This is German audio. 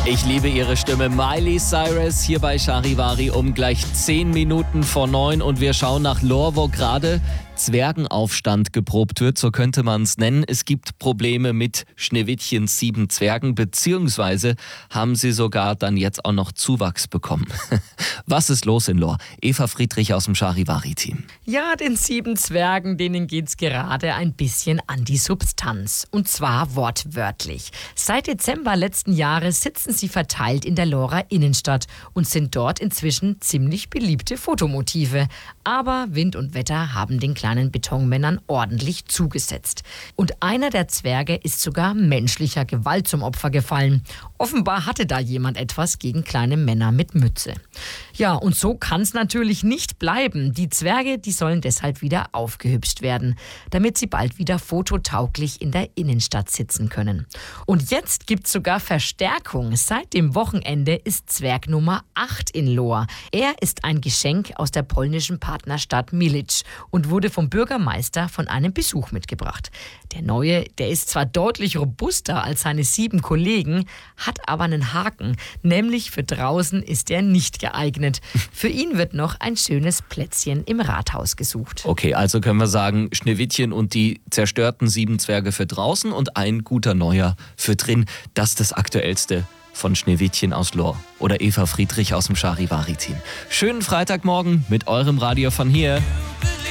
Ich liebe ihre Stimme. Miley Cyrus hier bei Charivari um gleich 10 Minuten vor 9 und wir schauen nach Lohr, wo gerade Zwergenaufstand geprobt wird, so könnte man es nennen. Es gibt Probleme mit Schneewittchens 7 Zwergen, beziehungsweise haben sie sogar dann jetzt auch noch Zuwachs bekommen. Was ist los in Lohr? Eva Friedrich aus dem Charivari-Team. Ja, den 7 Zwergen, denen geht's gerade ein bisschen an die Substanz. Und zwar wortwörtlich. Seit Dezember letzten Jahres sitzen sie verteilt in der Lohrer Innenstadt und sind dort inzwischen ziemlich beliebte Fotomotive. Aber Wind und Wetter haben den kleinen Betonmännern ordentlich zugesetzt. Und einer der Zwerge ist sogar menschlicher Gewalt zum Opfer gefallen. Offenbar hatte da jemand etwas gegen kleine Männer mit Mütze. Ja, und so kann es natürlich nicht bleiben. Die Zwerge, die sollen deshalb wieder aufgehübscht werden, damit sie bald wieder fototauglich in der Innenstadt sitzen können. Und jetzt gibt's sogar Verstärkung. Seit dem Wochenende ist Zwerg Nummer 8 in Lohr. Er ist ein Geschenk aus der polnischen Partnerstadt Milic und wurde vom Bürgermeister von einem Besuch mitgebracht. Der Neue, der ist zwar deutlich robuster als seine 7 Kollegen, hat aber einen Haken, nämlich für draußen ist er nicht geeignet. Für ihn wird noch ein schönes Plätzchen im Rathaus gesucht. Okay, also können wir sagen, Schneewittchen und die zerstörten 7 Zwerge für draußen und ein guter Neuer für drin. Das ist das Aktuellste von Schneewittchen aus Lohr oder Eva Friedrich aus dem Charivari-Team. Schönen Freitagmorgen mit eurem Radio von hier.